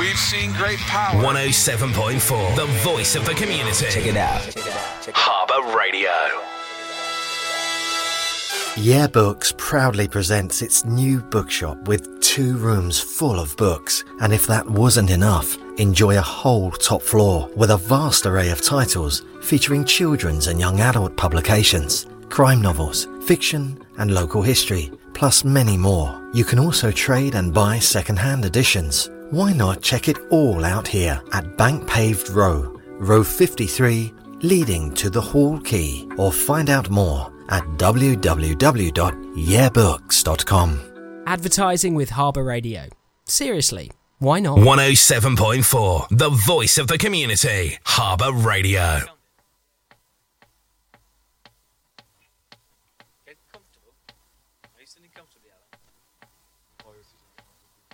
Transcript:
We've seen great power. 107.4, the voice of the community. Check it out. Harbour Radio. Yeah Books proudly presents its new bookshop with 2 rooms full of books. And if that wasn't enough, enjoy a whole top floor with a vast array of titles featuring children's and young adult publications, crime novels, fiction and local history, plus many more. You can also trade and buy second-hand editions. Why not check it all out here at Bank Paved Row, Row 53, leading to the Hall Quay, or find out more at www.yeahbooks.com. Advertising with Harbour Radio. Seriously, why not? 107.4, the voice of the community. Harbour Radio.